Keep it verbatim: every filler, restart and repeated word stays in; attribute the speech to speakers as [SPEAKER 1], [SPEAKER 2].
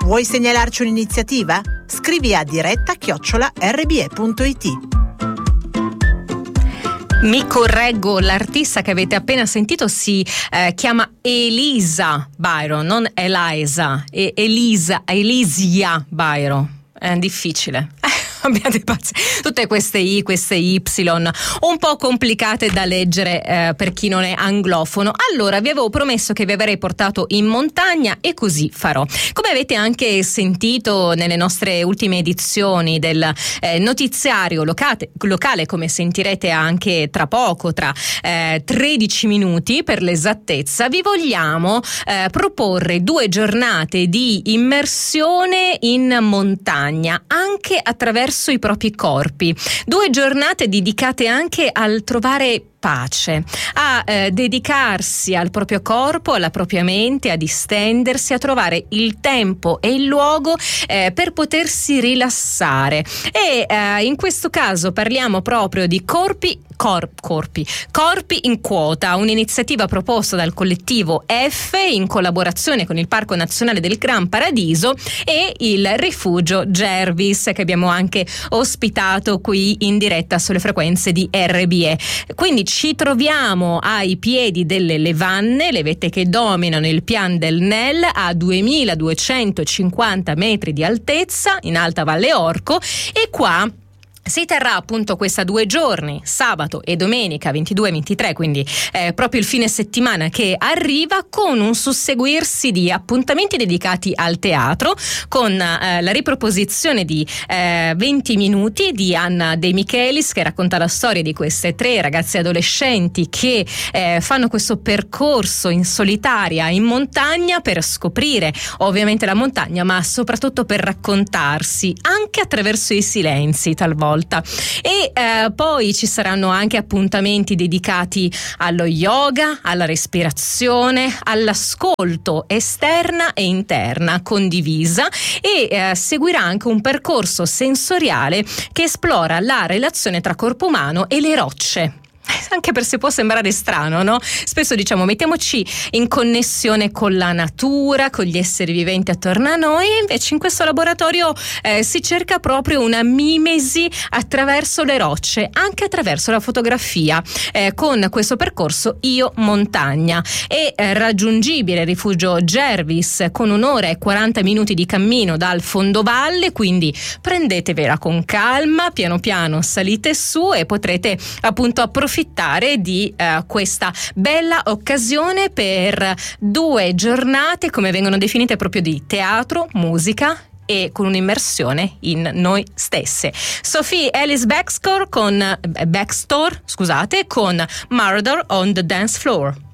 [SPEAKER 1] Vuoi segnalarci un'iniziativa? Scrivi a diretta chiocciola erre bi e punto it.
[SPEAKER 2] Mi correggo, l'artista che avete appena sentito si eh, chiama Elisa Byron, non Eliza, è Elisa, Elisia Byron. È difficile. Abbiate pazienza. Tutte queste I, queste Y, un po' complicate da leggere eh, per chi non è anglofono. Allora, vi avevo promesso che vi avrei portato in montagna e così farò. Come avete anche sentito nelle nostre ultime edizioni del eh, notiziario locale, locale, come sentirete anche tra poco, tra eh, tredici minuti per l'esattezza, vi vogliamo eh, proporre due giornate di immersione in montagna, anche attraverso i propri corpi. Due giornate dedicate anche al trovare pace, a eh, dedicarsi al proprio corpo, alla propria mente, a distendersi, a trovare il tempo e il luogo eh, per potersi rilassare. E eh, in questo caso parliamo proprio di corpi Cor- corpi. Corpi in quota, un'iniziativa proposta dal collettivo F in collaborazione con il Parco Nazionale del Gran Paradiso e il Rifugio Gervis, che abbiamo anche ospitato qui in diretta sulle frequenze di erre bi e. Quindi ci troviamo ai piedi delle Levanne, le vette che dominano il Pian del Nel a duemiladuecentocinquanta metri di altezza in Alta Valle Orco, e qua si terrà appunto questa due giorni, sabato e domenica ventidue e ventitré, quindi eh, proprio il fine settimana che arriva, con un susseguirsi di appuntamenti dedicati al teatro, con eh, la riproposizione di eh, venti minuti di Anna De Michelis, che racconta la storia di queste tre ragazze adolescenti che eh, fanno questo percorso in solitaria in montagna per scoprire ovviamente la montagna, ma soprattutto per raccontarsi anche attraverso i silenzi talvolta. E eh, poi ci saranno anche appuntamenti dedicati allo yoga, alla respirazione, all'ascolto esterna e interna condivisa, e eh, seguirà anche un percorso sensoriale che esplora la relazione tra corpo umano e le rocce. Anche per se può sembrare strano, no? Spesso diciamo mettiamoci in connessione con la natura, con gli esseri viventi attorno a noi, e invece in questo laboratorio eh, si cerca proprio una mimesi attraverso le rocce, anche attraverso la fotografia, eh, con questo percorso Io Montagna. È eh, raggiungibile il Rifugio Gervis con un'ora e quaranta minuti di cammino dal fondovalle, quindi prendetevela con calma, piano piano salite su e potrete appunto approfittare di uh, questa bella occasione per due giornate, come vengono definite, proprio di teatro, musica e con un'immersione in noi stesse. Sophie Ellis Bextor con, eh, Bextor, scusate, con Murder on the Dance Floor.